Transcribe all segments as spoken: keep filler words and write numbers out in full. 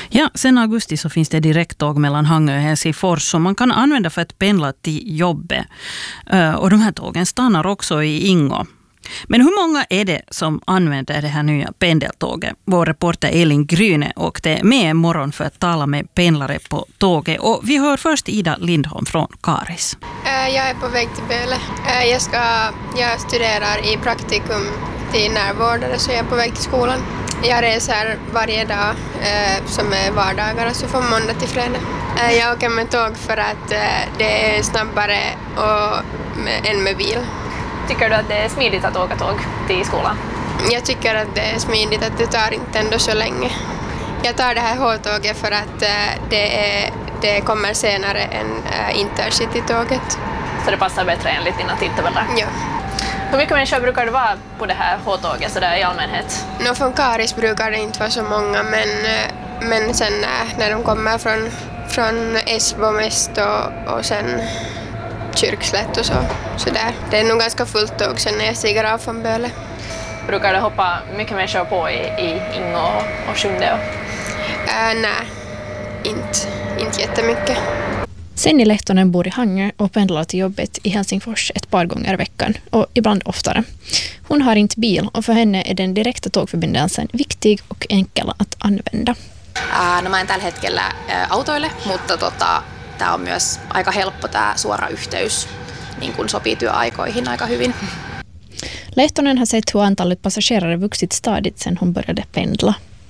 Ja, sen augusti så finns det direkttåg mellan Hangö och Helsingfors som man kan använda för att pendla till jobbet. Och de här tågen stannar också i Ingå. Men hur många är det som använder det här nya pendeltåget? Vår reporter Elin Gryne åkte med en morgon för att tala med pendlare på tåget. Och vi hör först Ida Lindholm från Karis. Jag är på väg till Böle. Jag, ska, jag studerar i praktikum till närvårdare, så jag är på väg till skolan. Jag reser varje dag eh, som är vardagar, så från måndag till fredag. Eh, jag åker med tåg för att eh, det är snabbare och, med, än med bil. Tycker du att det är smidigt att åka tåg till skolan? Jag tycker att det är smidigt, att det tar inte ändå så länge. Jag tar det här H-tåget för att eh, det, är, det kommer senare än eh, Intercity-tåget. Så det passar bättre enligt dina tidtabeller? Ja. Hur mycket människor brukar det vara på det här H-tåget så där i allmänhet? Nå, från Karis brukar det inte vara så många, men, men sen när de kommer från, från Esbo mest och, och sen Kyrkslätt och så, så där. Det är nog ganska fullt tåg sen när jag stiger av från Böle. Brukar det hoppa mycket människor på i, i Ingå och, och Sjunde? Äh, nej, inte, inte jättemycket. Senni Lehtonen bor i Hangö och pendlar till jobbet i Helsingfors ett par gånger i veckan och ibland oftare. Hon har inte bil och för henne är den direkta tågförbindelsen viktig och enkel att använda. Äh, no mä en tällä hetkellä äh, autoille, mutta tota, tämä on myös aika helppo tämä suora yhteys, niin kun sopii työaikoihin aika hyvin. Lehtonen har sett hur antalet passagerare vuxit stadigt sen hon började pendla.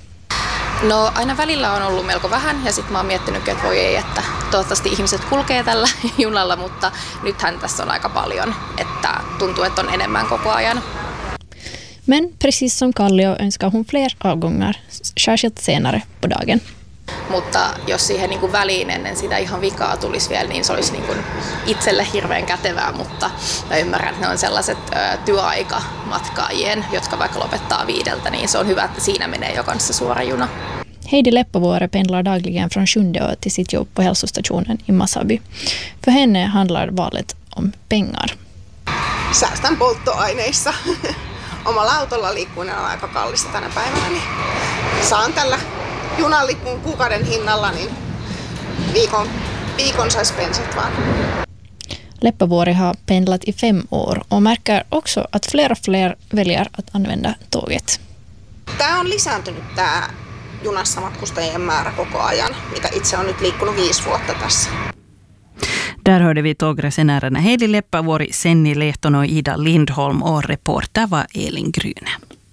No aina välillä on ollut melko vähän ja sitten mä oon miettinyt, että voi ei, että toivottavasti ihmiset kulkee tällä junalla, mutta nythän tässä on aika paljon, että tuntuu, että on enemmän koko ajan. Men precis som Kallio önskar hon fler avgångar, särskilt senare på dagen. Mutta jos siihen niin kuin väliin ennen sitä ihan vikaa tulisi vielä, niin se olisi niin kuin itselle hirveän kätevää, mutta mä ymmärrän, että ne on sellaiset ö, työaikamatkaajien, jotka vaikka lopettaa viideltä, niin se on hyvä, että siinä menee jo kanssa suora juna. Heidi Leppovuore pendlar dagligen från Sjundeå till sitt jobb på hälsostationen i Masaby. För henne handlar valet om pengar. Säästän polttoaineissa. Omalla autolla liikkuminen on aika kallista tänä päivänä, niin saan tällä junalipun kuukauden hinnalla, niin viikon, viikon sais bensat vaan. Leppovuori har pendlat i fem år och märker också att fler och fler väljer att använda tåget. Tämä on lisääntynyt tämä junassa matkustajien määrä koko ajan, mitä itse on nyt liikkunut viisi vuotta tässä. Där hörde vi tågresenärerna Heidi Leppovuori, Senni Lehtonen och Ida Lindholm och reporter var Elin Gryne.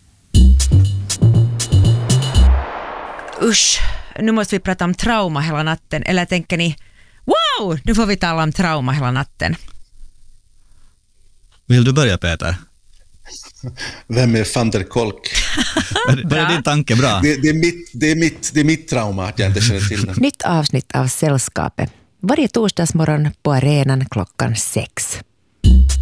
Usch, nu måste vi prata om trauma hela natten. Eller tänker ni, wow, nu får vi tala om trauma hela natten. Vill du börja, Peter? Vem är van der Kolk? Var är din tanke bra? Det, det, är mitt, det, är mitt, det är mitt trauma att jag inte känner till den. Nytt avsnitt av Sällskapet. Varje torsdagsmorgon på arenan klockan sex.